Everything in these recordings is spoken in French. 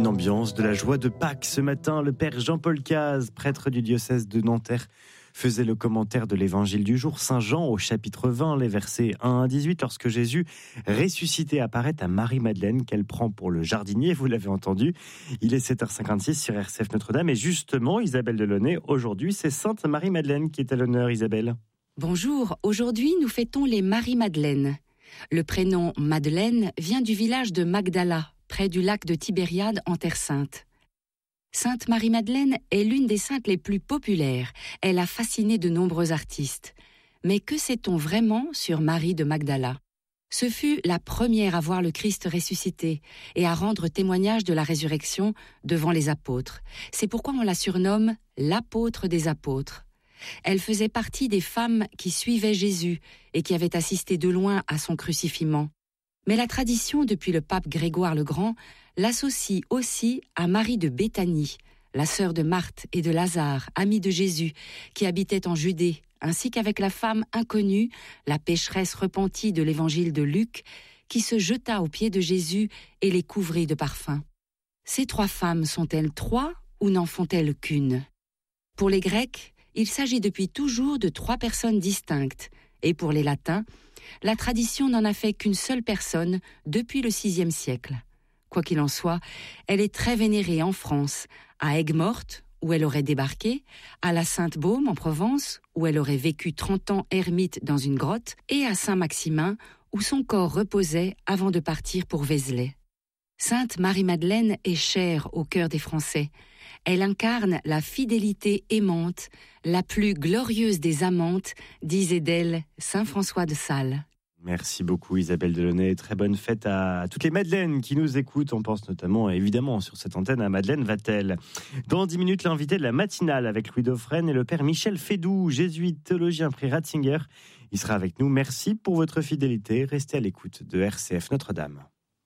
Une ambiance de la joie de Pâques. Ce matin, le père Jean-Paul Cazes, prêtre du diocèse de Nanterre, faisait le commentaire de l'évangile du jour, Saint Jean, au chapitre 20, les versets 1 à 18, lorsque Jésus, ressuscité, apparaît à Marie-Madeleine, qu'elle prend pour le jardinier, vous l'avez entendu. Il est 7h56 sur RCF Notre-Dame, et justement, Isabelle Delaunay, aujourd'hui, c'est Sainte Marie-Madeleine qui est à l'honneur, Isabelle. Bonjour, aujourd'hui nous fêtons les Marie-Madeleine. Le prénom Madeleine vient du village de Magdala, près du lac de Tibériade en Terre Sainte. Sainte Marie-Madeleine est l'une des saintes les plus populaires. Elle a fasciné de nombreux artistes. Mais que sait-on vraiment sur Marie de Magdala ? Ce fut la première à voir le Christ ressuscité et à rendre témoignage de la résurrection devant les apôtres. C'est pourquoi on la surnomme l'apôtre des apôtres. Elle faisait partie des femmes qui suivaient Jésus et qui avaient assisté de loin à son crucifixion. Mais la tradition, depuis le pape Grégoire le Grand, l'associe aussi à Marie de Béthanie, la sœur de Marthe et de Lazare, amie de Jésus, qui habitait en Judée, ainsi qu'avec la femme inconnue, la pécheresse repentie de l'évangile de Luc, qui se jeta aux pieds de Jésus et les couvrit de parfums. Ces trois femmes sont-elles trois ou n'en font-elles qu'une ? Pour les Grecs, il s'agit depuis toujours de trois personnes distinctes, et pour les Latins, la tradition n'en a fait qu'une seule personne depuis le VIe siècle. Quoi qu'il en soit, elle est très vénérée en France, à Aigues-Mortes, où elle aurait débarqué, à la Sainte-Baume en Provence, où elle aurait vécu 30 ans ermite dans une grotte, et à Saint-Maximin, où son corps reposait avant de partir pour Vézelay. Sainte Marie-Madeleine est chère au cœur des Français. Elle incarne la fidélité aimante, la plus glorieuse des amantes, disait d'elle saint François de Sales. Merci beaucoup Isabelle Delaunay. Très bonne fête à toutes les Madeleines qui nous écoutent. On pense notamment, évidemment, sur cette antenne à Madeleine Vatel. Dans 10 minutes, l'invité de la matinale avec Louis Dauphren et le père Michel Fédoux, jésuite théologien prix Ratzinger. Il sera avec nous. Merci pour votre fidélité. Restez à l'écoute de RCF Notre-Dame.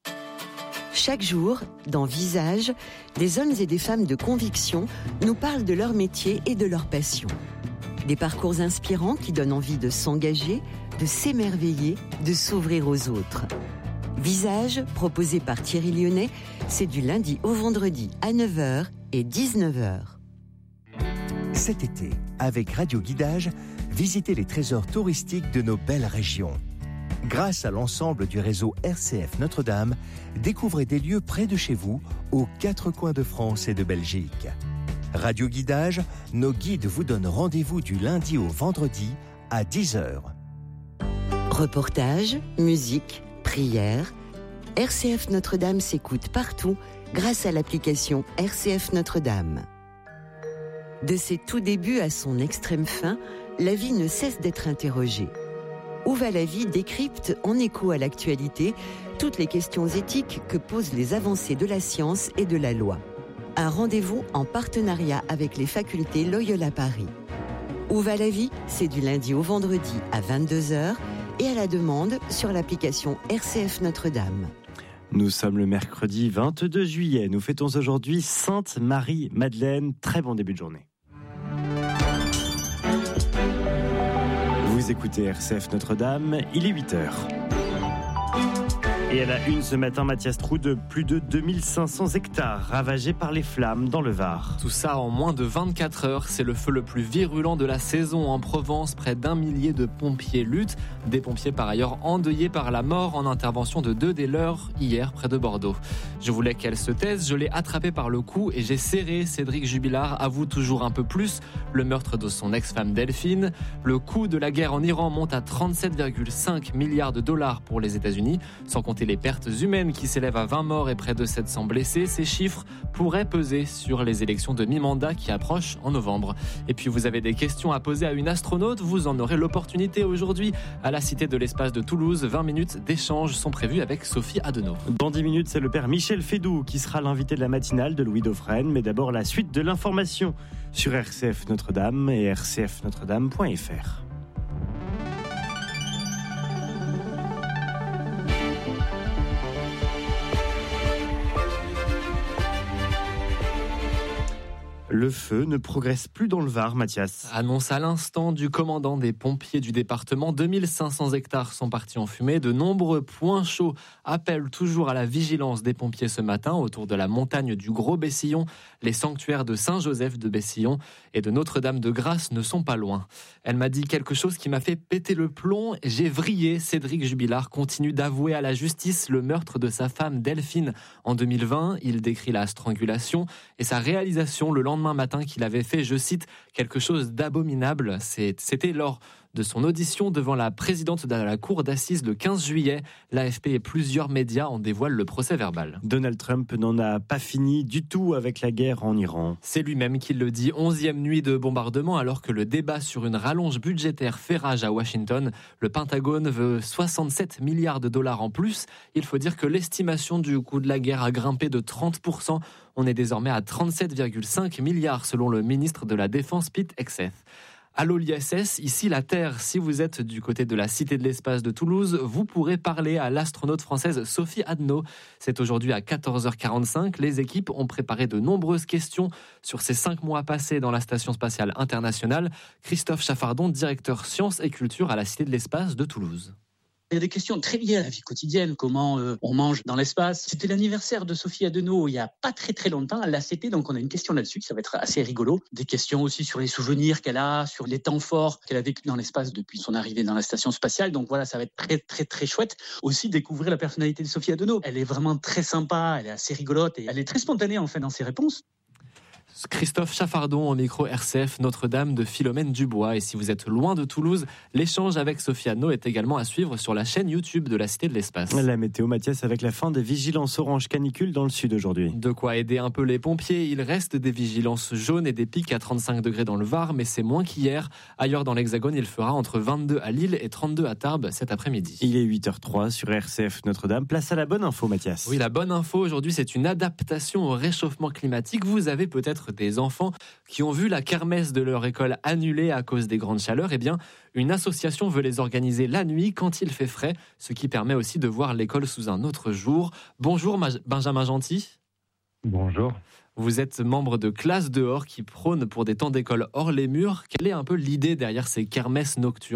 Chaque jour, dans Visage, des hommes et des femmes de conviction nous parlent de leur métier et de leur passion. Des parcours inspirants qui donnent envie de s'engager, de s'émerveiller, de s'ouvrir aux autres. Visage, proposé par Thierry Lyonnais, c'est du lundi au vendredi à 9h et 19h. Cet été, avec Radio Guidage, visitez les trésors touristiques de nos belles régions. Grâce à l'ensemble du réseau RCF Notre-Dame, découvrez des lieux près de chez vous, aux 4 coins de France et de Belgique. Radio Guidage, nos guides vous donnent rendez-vous du lundi au vendredi à 10h. Reportages, musique, prières, RCF Notre-Dame s'écoute partout grâce à l'application RCF Notre-Dame. De ses tout débuts à son extrême fin, la vie ne cesse d'être interrogée. Où va la vie décrypte, en écho à l'actualité, toutes les questions éthiques que posent les avancées de la science et de la loi. Un rendez-vous en partenariat avec les facultés Loyola Paris. Où va la vie ? C'est du lundi au vendredi à 22h et à la demande sur l'application RCF Notre-Dame. Nous sommes le mercredi 22 juillet. Nous fêtons aujourd'hui Sainte Marie-Madeleine. Très bon début de journée. Vous écoutez RCF Notre-Dame, il est 8h. Et à la une ce matin, Mathias Trou, de plus de 2500 hectares ravagés par les flammes dans le Var. Tout ça en moins de 24 heures. C'est le feu le plus virulent de la saison en Provence. Près d'1 millier de pompiers luttent. Des pompiers par ailleurs endeuillés par la mort en intervention de 2 des leurs hier près de Bordeaux. Je voulais qu'elle se taise, je l'ai attrapée par le cou et j'ai serré. Cédric Jubilard avoue toujours un peu plus le meurtre de son ex-femme Delphine. Le coût de la guerre en Iran monte à 37,5 milliards de dollars pour les États-Unis, sans compter les pertes humaines qui s'élèvent à 20 morts et près de 700 blessés. Ces chiffres pourraient peser sur les élections de mi-mandat qui approchent en novembre. Et puis vous avez des questions à poser à une astronaute, vous en aurez l'opportunité aujourd'hui à la Cité de l'Espace de Toulouse. 20 minutes d'échange sont prévues avec Sophie Adenau. Dans 10 minutes, c'est le père Michel Fédoux qui sera l'invité de la matinale de Louis Dauphren. Mais d'abord, la suite de l'information sur RCF Notre-Dame et rcfnotredame.fr. Le feu ne progresse plus dans le Var, Mathias. Annonce à l'instant du commandant des pompiers du département. 2500 hectares sont partis en fumée. De nombreux points chauds appellent toujours à la vigilance des pompiers ce matin autour de la montagne du Gros-Bessillon. Les sanctuaires de Saint-Joseph de Bessillon et de Notre-Dame-de-Grâce ne sont pas loin. Elle m'a dit quelque chose qui m'a fait péter le plomb. J'ai vrillé. Cédric Jubilard continue d'avouer à la justice le meurtre de sa femme Delphine en 2020. Il décrit la strangulation et sa réalisation le lendemain matin qu'il avait fait, je cite, quelque chose d'abominable. C'était lors de son audition devant la présidente de la cour d'assises le 15 juillet. L'AFP et plusieurs médias en dévoilent le procès verbal. Donald Trump n'en a pas fini du tout avec la guerre en Iran. C'est lui-même qui le dit. 11e nuit de bombardement alors que le débat sur une rallonge budgétaire fait rage à Washington. Le Pentagone veut 67 milliards de dollars en plus. Il faut dire que l'estimation du coût de la guerre a grimpé de 30%. On est désormais à 37,5 milliards selon le ministre de la Défense Pete Hegseth. Allô l'ISS, ici la Terre. Si vous êtes du côté de la Cité de l'Espace de Toulouse, vous pourrez parler à l'astronaute française Sophie Adno. C'est aujourd'hui à 14h45. Les équipes ont préparé de nombreuses questions sur ces 5 mois passés dans la Station Spatiale Internationale. Christophe Chaffardon, directeur sciences et culture à la Cité de l'Espace de Toulouse. Il y a des questions très liées à la vie quotidienne, comment on mange dans l'espace. C'était l'anniversaire de Sophie Adeno il n'y a pas très longtemps à l'ACT, donc on a une question là-dessus, ça va être assez rigolo. Des questions aussi sur les souvenirs qu'elle a, sur les temps forts qu'elle a vécu dans l'espace depuis son arrivée dans la station spatiale. Donc voilà, ça va être très chouette. Aussi découvrir la personnalité de Sophie Adeno. Elle est vraiment très sympa, elle est assez rigolote et elle est très spontanée en fait dans ses réponses. Christophe Chaffardon au micro RCF Notre-Dame de Philomène Dubois. Et si vous êtes loin de Toulouse, l'échange avec Sophie Adno est également à suivre sur la chaîne YouTube de la Cité de l'Espace. La météo, Mathias, avec la fin des vigilances orange canicule dans le sud aujourd'hui. De quoi aider un peu les pompiers. Il reste des vigilances jaunes et des pics à 35 degrés dans le Var, mais c'est moins qu'hier. Ailleurs dans l'Hexagone, il fera entre 22 à Lille et 32 à Tarbes cet après-midi. Il est 8h03 sur RCF Notre-Dame. Place à la bonne info, Mathias. Oui, la bonne info aujourd'hui, c'est une adaptation au réchauffement climatique. Vous avez peut-être des enfants qui ont vu la kermesse de leur école annulée à cause des grandes chaleurs. Eh bien, une association veut les organiser la nuit quand il fait frais, ce qui permet aussi de voir l'école sous un autre jour. Bonjour Benjamin Gentil. Bonjour. Vous êtes membre de Classe dehors qui prône pour des temps d'école hors les murs. Quelle est un peu l'idée derrière ces kermesses nocturnes ?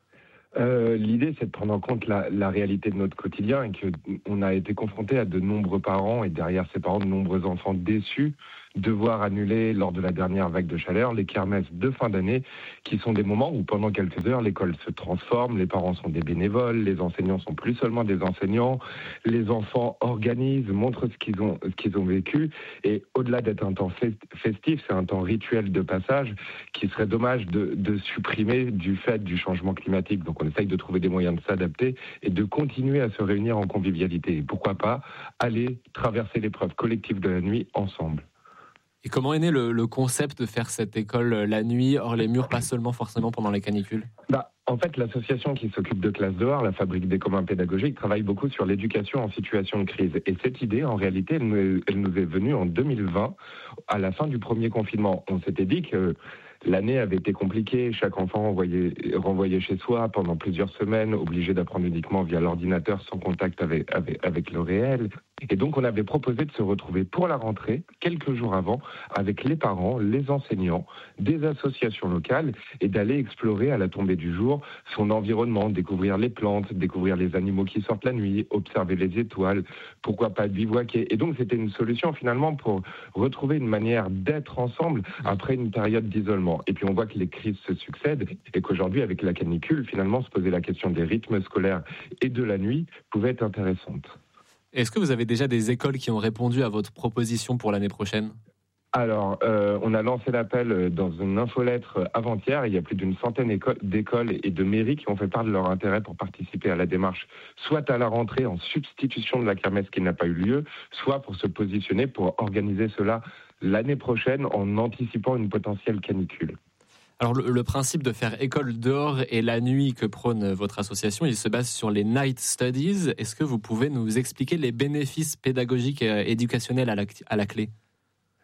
L'idée, c'est de prendre en compte la réalité de notre quotidien et qu'on a été confronté à de nombreux parents et derrière ces parents, de nombreux enfants déçus de voir annuler lors de la dernière vague de chaleur les kermesses de fin d'année qui sont des moments où pendant quelques heures l'école se transforme, les parents sont des bénévoles, les enseignants sont plus seulement des enseignants, les enfants organisent, montrent ce qu'ils ont vécu et au-delà d'être un temps festif, c'est un temps rituel de passage qui serait dommage de supprimer du fait du changement climatique. Donc on essaye de trouver des moyens de s'adapter et de continuer à se réunir en convivialité. Et pourquoi pas aller traverser l'épreuve collective de la nuit ensemble. Et comment est né le concept de faire cette école la nuit, hors les murs, pas seulement forcément pendant les canicules ? En fait, l'association qui s'occupe de Classe dehors, la Fabrique des communs pédagogiques, travaille beaucoup sur l'éducation en situation de crise. Et cette idée, en réalité, elle nous est venue en 2020, à la fin du premier confinement. On s'était dit que l'année avait été compliquée, chaque enfant renvoyé chez soi pendant plusieurs semaines, obligé d'apprendre uniquement via l'ordinateur, sans contact avec le réel. Et donc on avait proposé de se retrouver pour la rentrée, quelques jours avant, avec les parents, les enseignants, des associations locales, et d'aller explorer à la tombée du jour son environnement, découvrir les plantes, découvrir les animaux qui sortent la nuit, observer les étoiles, pourquoi pas bivouaquer. Et donc c'était une solution finalement pour retrouver une manière d'être ensemble après une période d'isolement. Et puis on voit que les crises se succèdent et qu'aujourd'hui avec la canicule, finalement se poser la question des rythmes scolaires et de la nuit pouvait être intéressante. Est-ce que vous avez déjà des écoles qui ont répondu à votre proposition pour l'année prochaine ? Alors, on a lancé l'appel dans une infolettre avant-hier. Il y a plus d'une centaine d'écoles et de mairies qui ont fait part de leur intérêt pour participer à la démarche, soit à la rentrée en substitution de la kermesse qui n'a pas eu lieu, soit pour se positionner pour organiser cela l'année prochaine en anticipant une potentielle canicule. Alors le principe de faire école dehors et la nuit que prône votre association, il se base sur les Night Studies. Est-ce que vous pouvez nous expliquer les bénéfices pédagogiques et éducationnels à la clé ?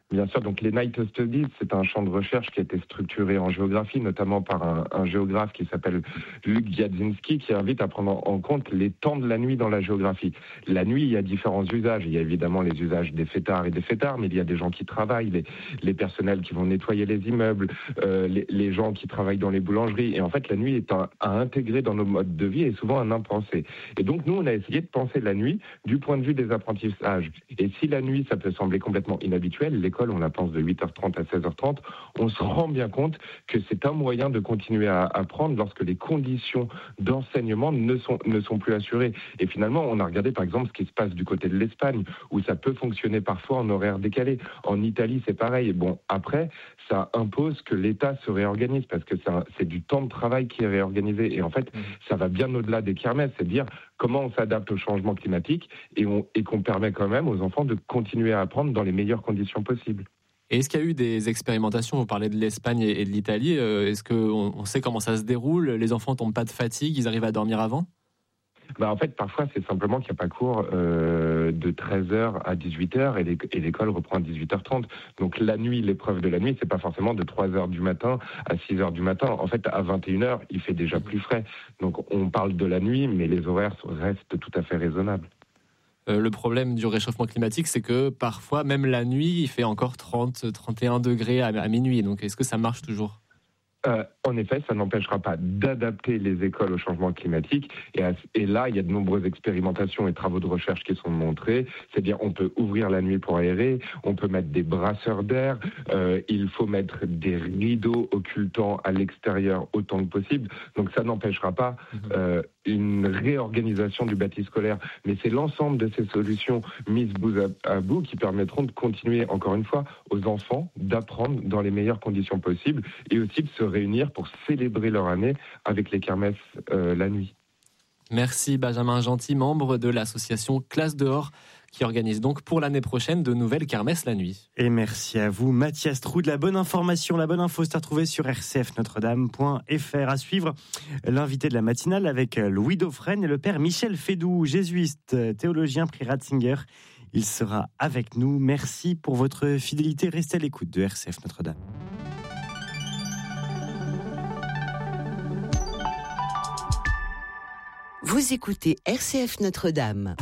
Bien sûr, donc les Night Studies, c'est un champ de recherche qui a été structuré en géographie, notamment par un géographe qui s'appelle Luc Giadzinski, qui invite à prendre en compte les temps de la nuit dans la géographie. La nuit, il y a différents usages. Il y a évidemment les usages des fêtards et des fêtards, mais il y a des gens qui travaillent, les personnels qui vont nettoyer les immeubles, les gens qui travaillent dans les boulangeries. Et en fait, la nuit est à intégrer dans nos modes de vie et souvent un impensé. Et donc, nous, on a essayé de penser la nuit du point de vue des apprentissages. Et si la nuit, ça peut sembler complètement inhabituel, l'école, on la pense de 8h30 à 16h30, on se rend bien compte que c'est un moyen de continuer à apprendre lorsque les conditions d'enseignement ne sont plus assurées. Et finalement, on a regardé par exemple ce qui se passe du côté de l'Espagne, où ça peut fonctionner parfois en horaire décalé. En Italie, c'est pareil. Bon, après, ça impose que l'État se réorganise, parce que c'est du temps de travail qui est réorganisé. Et en fait, ça va bien au-delà des kermesses, c'est dire comment on s'adapte au changement climatique et qu'on permet quand même aux enfants de continuer à apprendre dans les meilleures conditions possibles. Et est-ce qu'il y a eu des expérimentations? Vous parlez de l'Espagne et de l'Italie. Est-ce qu'on sait comment ça se déroule? Les enfants tombent pas de fatigue? Ils arrivent à dormir avant? En fait, parfois, c'est simplement qu'il n'y a pas cours de 13h à 18h et l'école reprend à 18h30. Donc la nuit, l'épreuve de la nuit, c'est pas forcément de 3h du matin à 6h du matin. En fait, à 21h, il fait déjà plus frais. Donc on parle de la nuit, mais les horaires restent tout à fait raisonnables. Le problème du réchauffement climatique, c'est que parfois, même la nuit, il fait encore 30, 31 degrés à minuit. Donc est-ce que ça marche toujours ? En effet, ça n'empêchera pas d'adapter les écoles au changement climatique. Et là, il y a de nombreuses expérimentations et travaux de recherche qui sont montrés. C'est-à-dire, on peut ouvrir la nuit pour aérer, on peut mettre des brasseurs d'air, il faut mettre des rideaux occultants à l'extérieur autant que possible. Donc, ça n'empêchera pas une réorganisation du bâti scolaire. Mais c'est l'ensemble de ces solutions mises bout à bout qui permettront de continuer, encore une fois, aux enfants d'apprendre dans les meilleures conditions possibles et aussi de se réunir pour célébrer leur année avec les kermesses la nuit. Merci Benjamin Gentil, membre de l'association Classe dehors, qui organise donc pour l'année prochaine de nouvelles kermesses la nuit. Et merci à vous Mathias Trou de la bonne information. La bonne info, c'est à retrouver sur rcfnotredame.fr. À suivre, l'invité de la matinale avec Louis Dauphren et le père Michel Fédoux, jésuite, théologien, prix Ratzinger. Il sera avec nous. Merci pour votre fidélité. Restez à l'écoute de RCF Notre-Dame. Vous écoutez RCF Notre-Dame.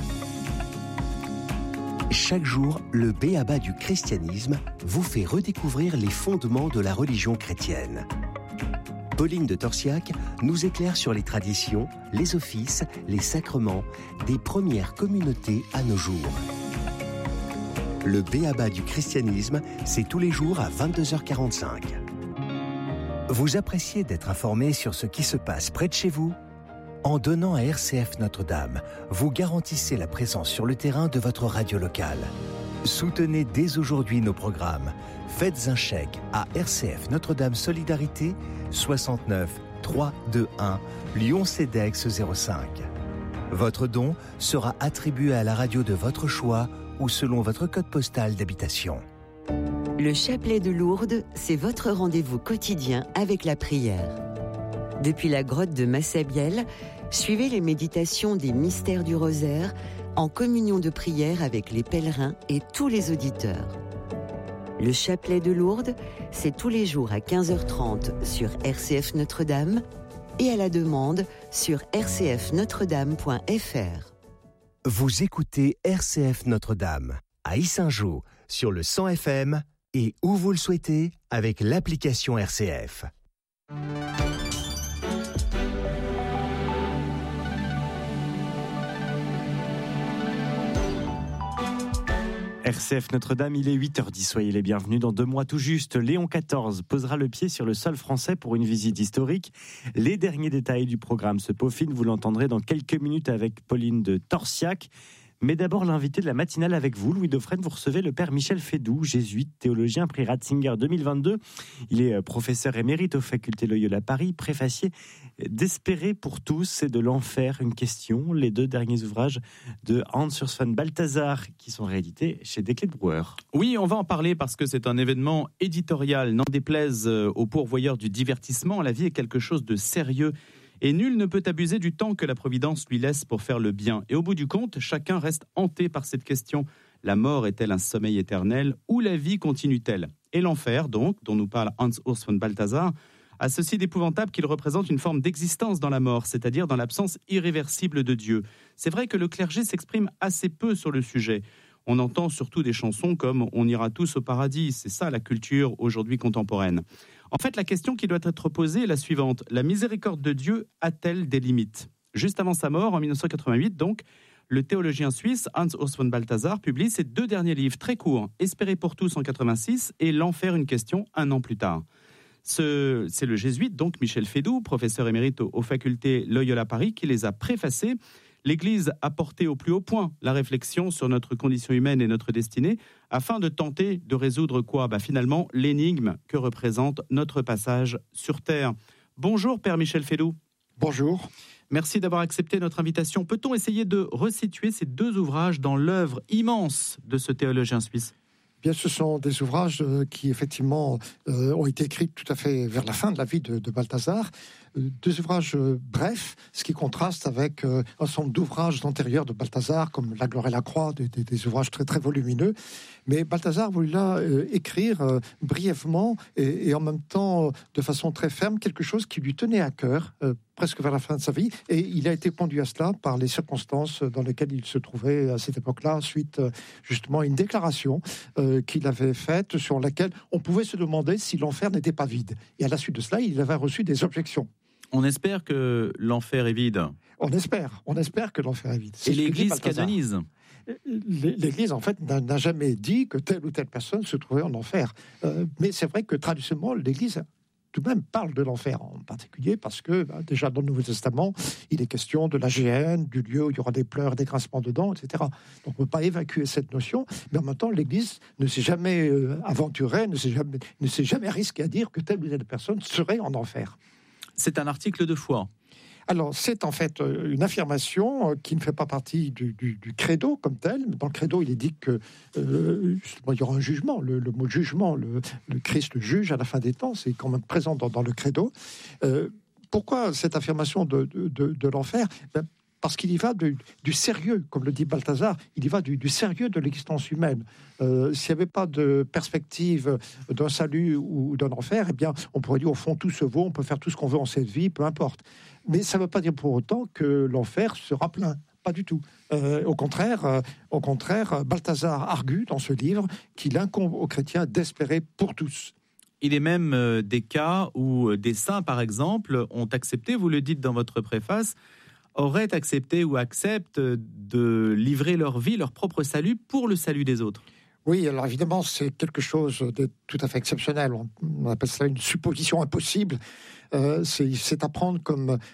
Chaque jour, le b.a.-ba du christianisme vous fait redécouvrir les fondements de la religion chrétienne. Pauline de Torsiac nous éclaire sur les traditions, les offices, les sacrements des premières communautés à nos jours. Le b.a.-ba du christianisme, c'est tous les jours à 22h45. Vous appréciez d'être informé sur ce qui se passe près de chez vous ? En donnant à RCF Notre-Dame, vous garantissez la présence sur le terrain de votre radio locale. Soutenez dès aujourd'hui nos programmes. Faites un chèque à RCF Notre-Dame Solidarité 69 321 Lyon-Cedex 05. Votre don sera attribué à la radio de votre choix ou selon votre code postal d'habitation. Le chapelet de Lourdes, c'est votre rendez-vous quotidien avec la prière. Depuis la grotte de Massabielle, suivez les méditations des mystères du rosaire en communion de prière avec les pèlerins et tous les auditeurs. Le chapelet de Lourdes, c'est tous les jours à 15h30 sur RCF Notre-Dame et à la demande sur rcfnotredame.fr. Vous écoutez RCF Notre-Dame à Yssingeaux sur le 100 FM et où vous le souhaitez avec l'application RCF. RCF Notre-Dame, il est 8h10, soyez les bienvenus. Dans 2 mois tout juste, Léon XIV posera le pied sur le sol français pour une visite historique. Les derniers détails du programme se peaufinent, vous l'entendrez dans quelques minutes avec Pauline de Torsiac. Mais d'abord, l'invité de la matinale avec vous, Louis Dauphren, vous recevez le père Michel Fédoux, jésuite, théologien, prix Ratzinger 2022. Il est professeur émérite aux facultés Loyola Paris, préfacier d'Espérer pour tous et de l'Enfer, une question, les 2 derniers ouvrages de Hans Urs von Balthasar qui sont réédités chez Desclés de Brouwer. Oui, on va en parler parce que c'est un événement éditorial, n'en déplaise aux pourvoyeurs du divertissement. La vie est quelque chose de sérieux. Et nul ne peut abuser du temps que la Providence lui laisse pour faire le bien. Et au bout du compte, chacun reste hanté par cette question. La mort est-elle un sommeil éternel ou la vie continue-t-elle? Et l'enfer, donc, dont nous parle Hans Urs von Balthasar, a ceci d'épouvantable qu'il représente une forme d'existence dans la mort, c'est-à-dire dans l'absence irréversible de Dieu. C'est vrai que le clergé s'exprime assez peu sur le sujet. On entend surtout des chansons comme « On ira tous au paradis », c'est ça la culture aujourd'hui contemporaine. En fait, la question qui doit être posée est la suivante. La miséricorde de Dieu a-t-elle des limites? Juste avant sa mort, en 1988, donc, le théologien suisse Hans Urs von Balthasar publie ses 2 derniers livres très courts, « Espérer pour tous » en 86 et « L'enfer, une question » 1 an plus tard. C'est le jésuite, donc Michel Fédoux, professeur émérite aux facultés Loyola Paris, qui les a préfacés. L'Église a porté au plus haut point la réflexion sur notre condition humaine et notre destinée, afin de tenter de résoudre quoi? Finalement, l'énigme que représente notre passage sur Terre. Bonjour, Père Michel Fédoux. Bonjour. Merci d'avoir accepté notre invitation. Peut-on essayer de resituer ces 2 ouvrages dans l'œuvre immense de ce théologien suisse? Bien, ce sont des ouvrages qui, effectivement, ont été écrits tout à fait vers la fin de la vie de Balthasar. 2 ouvrages brefs, ce qui contraste avec un certain nombre d'ouvrages antérieurs de Balthasar, comme La gloire et la croix, des ouvrages très, très volumineux. Mais Balthasar voulait là écrire brièvement et en même temps, de façon très ferme, quelque chose qui lui tenait à cœur, presque vers la fin de sa vie, et il a été conduit à cela par les circonstances dans lesquelles il se trouvait à cette époque-là, suite justement à une déclaration qu'il avait faite sur laquelle on pouvait se demander si l'enfer n'était pas vide. Et à la suite de cela, il avait reçu des objections. On espère que l'enfer est vide. On espère que l'enfer est vide. Et l'Église canonise. L'Église, en fait, n'a jamais dit que telle ou telle personne se trouvait en enfer. Mais c'est vrai que traditionnellement, l'Église tout de même parle de l'enfer, en particulier parce que, déjà dans le Nouveau Testament, il est question de la géhenne, du lieu où il y aura des pleurs, des grincements de dents, etc. Donc on ne peut pas évacuer cette notion, mais en même temps, l'Église ne s'est jamais aventurée, ne s'est jamais risquée à dire que telle ou telle personne serait en enfer. C'est un article de foi. Alors, c'est en fait une affirmation qui ne fait pas partie du credo comme tel. Dans le credo, il est dit que justement, il y aura un jugement. Le mot jugement, le Christ juge à la fin des temps, c'est quand même présent dans le credo. Pourquoi cette affirmation de l'enfer? Parce qu'il y va du sérieux, comme le dit Balthasar, il y va du sérieux de l'existence humaine. S'il n'y avait pas de perspective d'un salut ou d'un enfer, eh bien, on pourrait dire, au fond, tout se vaut, on peut faire tout ce qu'on veut en cette vie, peu importe. Mais ça ne veut pas dire pour autant que l'enfer sera plein. Pas du tout. Au contraire, Balthasar argue dans ce livre qu'il incombe aux chrétiens d'espérer pour tous. Il est même des cas où des saints, par exemple, ont accepté, vous le dites dans votre préface, auraient accepté ou acceptent de livrer leur vie, leur propre salut, pour le salut des autres. Oui, alors évidemment, c'est quelque chose de tout à fait exceptionnel. On appelle ça une supposition impossible. C'est à prendre comme